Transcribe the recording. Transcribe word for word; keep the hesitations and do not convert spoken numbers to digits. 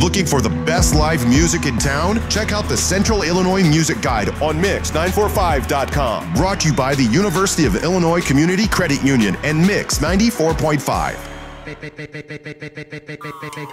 Looking for the best live music in town? Check out the Central Illinois Music Guide on mix nine four five dot com. Brought to you by the University of Illinois Community Credit Union and Mix ninety-four point five.